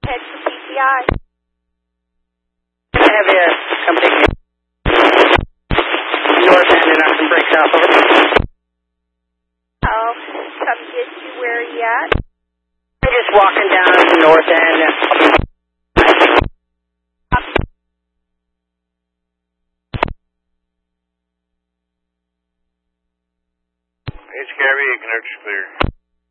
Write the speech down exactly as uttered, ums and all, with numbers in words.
Head for P C I. Can I have a company name? North End and Austin Break South. I'll come get you. Where are you at? I'm just walking down the North End. H K R V, connector's clear.